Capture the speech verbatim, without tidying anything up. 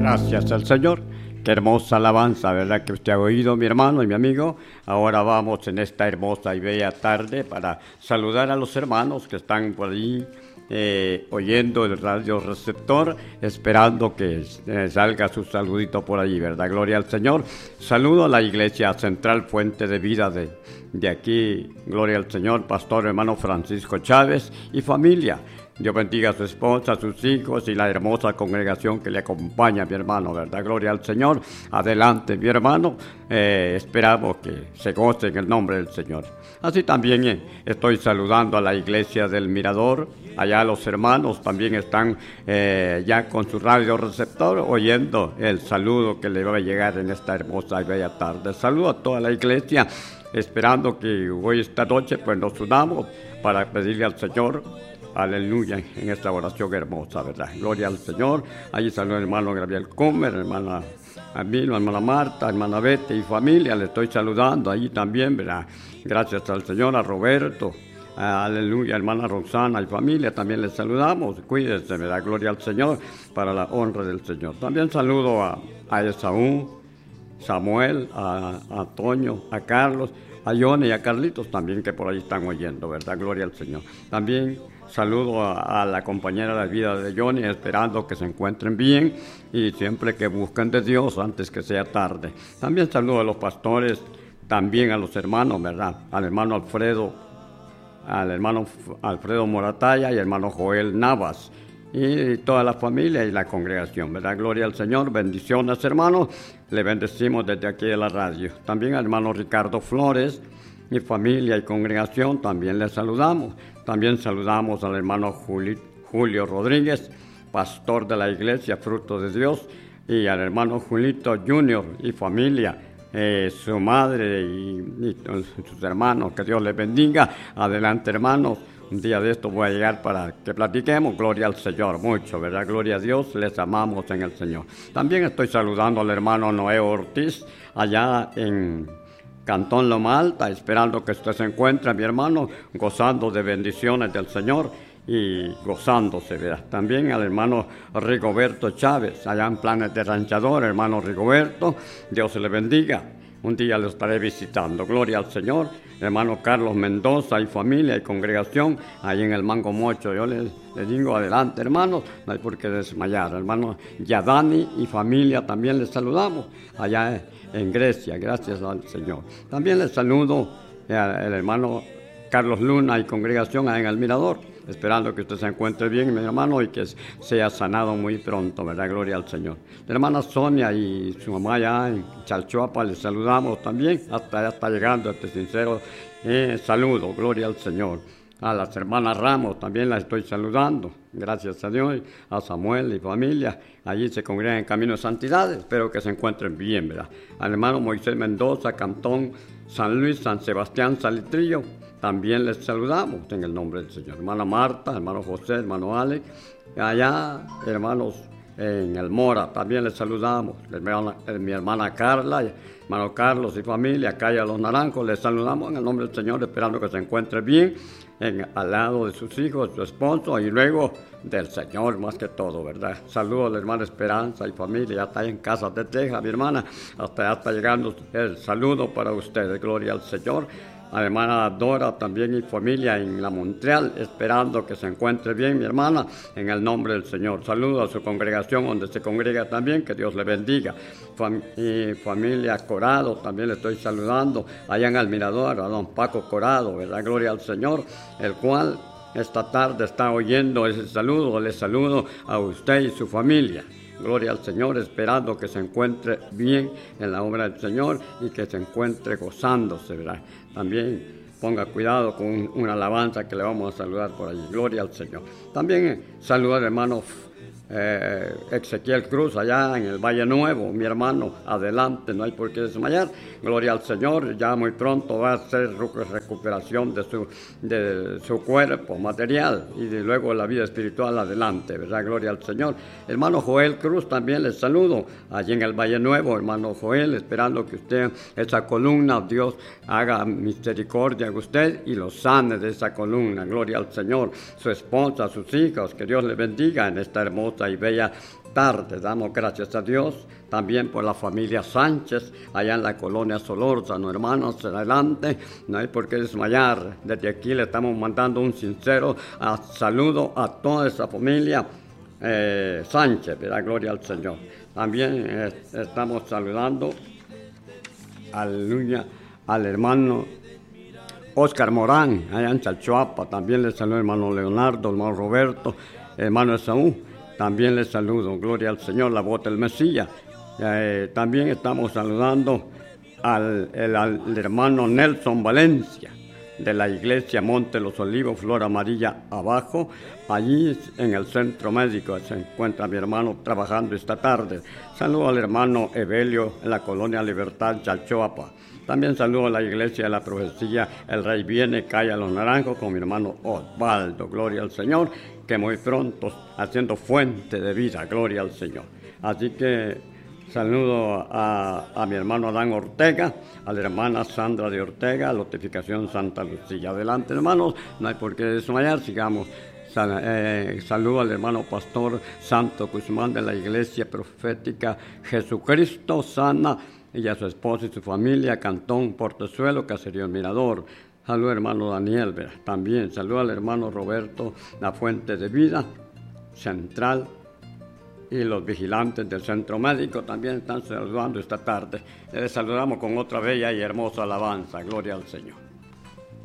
Gracias al Señor. Qué hermosa alabanza, ¿verdad? Que usted ha oído, mi hermano y mi amigo. Ahora vamos en esta hermosa y bella tarde para saludar a los hermanos que están por ahí eh, oyendo el radio receptor, esperando que eh, salga su saludito por allí, ¿verdad? Gloria al Señor. Saludo a la Iglesia Central Fuente de Vida de, de aquí. Gloria al Señor, pastor hermano Francisco Chávez y familia. Dios bendiga a su esposa, a sus hijos y la hermosa congregación que le acompaña, mi hermano, ¿verdad? Gloria al Señor. Adelante, mi hermano. Eh, esperamos que se goce en el nombre del Señor. Así también eh, estoy saludando a la iglesia del Mirador. Allá los hermanos también están eh, ya con su radio receptor oyendo el saludo que le va a llegar en esta hermosa y bella tarde. Saludo a toda la iglesia, esperando que hoy esta noche pues nos unamos para pedirle al Señor. Aleluya, en esta oración hermosa, ¿verdad? Gloria al Señor. Allí saluda el hermano Gabriel Comer, hermana Amilo, hermana Marta, hermana Bete y familia. Le estoy saludando allí también, ¿verdad? Gracias al Señor, a Roberto. Aleluya, hermana Roxana y familia. También les saludamos. Cuídense, ¿verdad? Gloria al Señor, para la honra del Señor. También saludo a, a Esaú, Samuel, a, a Toño, a Carlos, a Johnny y a Carlitos también, que por ahí están oyendo, ¿verdad? Gloria al Señor. También saludo a, a la compañera de vida de Johnny, esperando que se encuentren bien y siempre que busquen de Dios antes que sea tarde. También saludo a los pastores, también a los hermanos, ¿verdad? Al hermano Alfredo, al hermano Alfredo Morataya y al hermano Joel Navas y toda la familia y la congregación, ¿verdad? Gloria al Señor, bendiciones, hermanos. Le bendecimos desde aquí de la radio. También al hermano Ricardo Flores y familia y congregación, también les saludamos. También saludamos al hermano Juli, Julio Rodríguez, pastor de la iglesia Fruto de Dios, y al hermano Julito Junior y familia, eh, su madre y, y sus hermanos, que Dios les bendiga. Adelante, hermanos. Un día de esto voy a llegar para que platiquemos. Gloria al Señor, mucho, ¿verdad? Gloria a Dios, les amamos en el Señor. También estoy saludando al hermano Noé Ortiz, allá en Cantón Loma Alta, esperando que usted se encuentre, mi hermano, gozando de bendiciones del Señor y gozándose, ¿verdad? También al hermano Rigoberto Chávez, allá en Planes de Ranchador, hermano Rigoberto, Dios se le bendiga. Un día lo estaré visitando. Gloria al Señor. Hermano Carlos Mendoza y familia y congregación, ahí en el Mango Mocho. Yo les, les digo, adelante, hermanos, no hay por qué desmayar. Hermano Yadani y familia, también les saludamos allá en Grecia. Gracias al Señor. También les saludo al hermano Carlos Luna y congregación ahí en el Mirador, esperando que usted se encuentre bien, mi hermano, y que sea sanado muy pronto, ¿verdad? Gloria al Señor. La hermana Sonia y su mamá allá en Chalchuapa, les saludamos también, hasta allá está llegando este sincero eh, saludo, gloria al Señor. A las hermanas Ramos también las estoy saludando, gracias a Dios, a Samuel y familia, allí se congregan en Camino de Santidad, espero que se encuentren bien, ¿verdad? Al hermano Moisés Mendoza, Cantón San Luis, San Sebastián, Salitrillo, también les saludamos en el nombre del Señor. Hermana Marta, hermano José, hermano Alex, allá, hermanos en el Mora, también les saludamos. Mi hermana, mi hermana Carla, hermano Carlos y familia, calle a los Naranjos, les saludamos en el nombre del Señor, esperando que se encuentre bien, en, al lado de sus hijos, su esposo y luego del Señor más que todo, ¿verdad? Saludos a la hermana Esperanza y familia, ya está en Casa de Texas, mi hermana, hasta allá está llegando el saludo para ustedes, gloria al Señor. A la hermana Dora también y familia en la Montreal, esperando que se encuentre bien, mi hermana, en el nombre del Señor. Saludo a su congregación donde se congrega también, que Dios le bendiga. Fam y familia Corado, también le estoy saludando, allá en el Mirador, a don Paco Corado, ¿verdad? Gloria al Señor, el cual esta tarde está oyendo ese saludo. Le saludo a usted y su familia. Gloria al Señor, esperando que se encuentre bien en la obra del Señor y que se encuentre gozándose, ¿verdad? También ponga cuidado con una alabanza que le vamos a saludar por allí. Gloria al Señor. También eh, saludar al hermano eh, Ezequiel Cruz allá en el Valle Nuevo, mi hermano, adelante, no hay por qué desmayar. Gloria al Señor, ya muy pronto va a ser recuperación de su, de su cuerpo material y de luego la vida espiritual adelante, ¿verdad? Gloria al Señor. Hermano Joel Cruz, también les saludo allí en el Valle Nuevo, hermano Joel, esperando que usted, esa columna, Dios haga misericordia con usted y lo sane de esa columna. Gloria al Señor. Su esposa, sus hijos, que Dios le bendiga en esta hermosa y bella tarde. Damos gracias a Dios también por la familia Sánchez, allá en la colonia Solórzano, hermanos, adelante, no hay por qué desmayar. Desde aquí le estamos mandando un sincero uh, saludo a toda esa familia eh, Sánchez, ¿verdad? Gloria al Señor. También eh, estamos saludando al, al hermano Oscar Morán, allá en Chalchuapa. También le saludo hermano Leonardo, hermano Roberto, hermano Esaú. También les saludo, gloria al Señor, la voz del Mesías. Eh, también estamos saludando al, el, al hermano Nelson Valencia, de la iglesia Monte Los Olivos, Flor Amarilla abajo. Allí en el centro médico se encuentra mi hermano trabajando esta tarde. Saludo al hermano Evelio en la colonia Libertad, Chalchuapa. También saludo a la iglesia de la profecía El Rey Viene, calle a Los Naranjos, con mi hermano Osvaldo, gloria al Señor, que muy pronto haciendo fuente de vida, gloria al Señor. Así que saludo a, a mi hermano Adán Ortega, a la hermana Sandra de Ortega, Notificación Santa Lucía. Adelante, hermanos, no hay por qué desmayar, sigamos. Sal, eh, saludo al hermano pastor Santo Guzmán de la iglesia profética Jesucristo Sana, y a su esposa y su familia, Cantón Portezuelo, Caserío Mirador. Saludo al hermano Daniel, ¿verdad? También saludo al hermano Roberto, la Fuente de Vida Central, y los vigilantes del centro médico también están saludando esta tarde. Les saludamos con otra bella y hermosa alabanza. Gloria al Señor.